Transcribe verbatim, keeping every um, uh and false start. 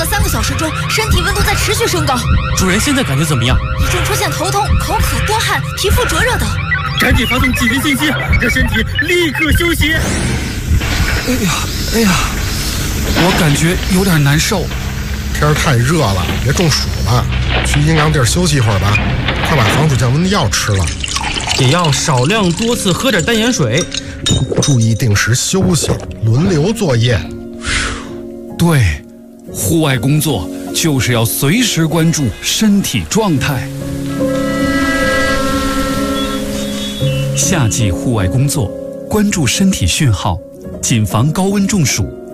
的三个小时中，身体温度在持续升高。 主人现在感觉怎么样？ 已经出现头痛、口渴、多汗、皮肤灼热等。 赶紧发送紧急信息，让身体立刻休息。 哎呀，哎呀，我感觉有点难受。 天儿太热了，别中暑了，去阴凉地儿休息一会儿吧。快把防暑降温的药吃了， 也要少量多次喝点淡盐水， 注意定时休息，轮流作业。 对，户外工作就是要随时关注身体状态。夏季户外工作，关注身体讯号，谨防高温中暑。